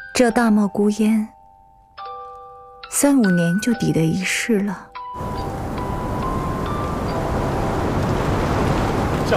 这大漠孤烟，3-5年就抵得一世了。 下。